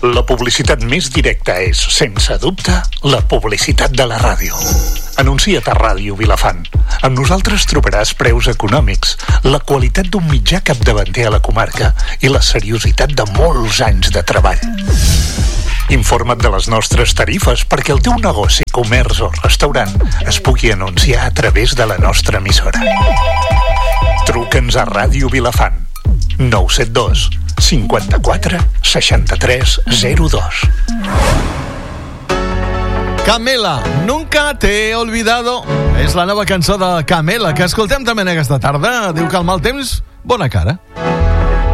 La publicitat més directa és, sense dubte, la publicitat de la ràdio. Anuncia't a Ràdio Vilafant. Amb nosaltres trobaràs preus econòmics, la qualitat d'un mitjà capdavanter a la comarca i la seriositat de molts anys de treball. Informa't de les nostres tarifes perquè el teu negoci, comerç o restaurant es pugui anunciar a través de la nostra emissora. Truca'ns a Ràdio Vilafant. 972 54 63 02. Camela, nunca te he olvidado. És la nova cançó de Camela que escoltem també aquesta tarda. Diu que el mal temps, bona cara.